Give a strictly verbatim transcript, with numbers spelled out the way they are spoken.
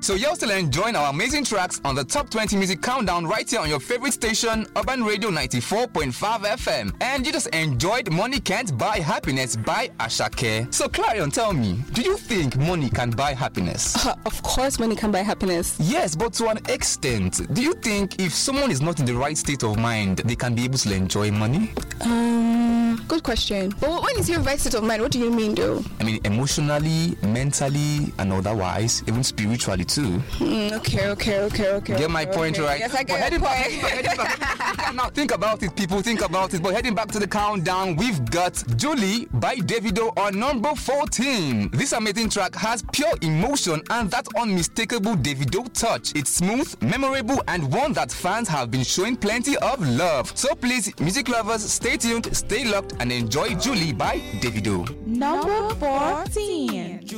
So you're still enjoying our amazing tracks on the Top twenty Music Countdown right here on your favorite station, Urban Radio ninety-four point five F M. And you just enjoyed Money Can't Buy Happiness by Ashake. So Clarion, tell me, do you think money can buy happiness? Uh, of course money can buy happiness. Yes, but to an extent. Do you think if someone is not in the right state of mind, they can be able to enjoy money? Um, good question. But when you say right state of mind, what do you mean though? I mean emotionally, mentally, and otherwise, even spiritually too. Mm, okay, okay, okay, okay. Get my okay, point okay. right. Yes, I get But heading your back, point. heading back, heading back. Now think about it, people. Think about it. But heading back to the countdown, we've got Julie by Davido on number fourteen. This amazing track has pure emotion and that unmistakable Davido touch. It's smooth, memorable, and one that fans have been showing plenty of love. So please, music lovers, stay tuned, stay locked, and enjoy Julie by Davido. Number fourteen.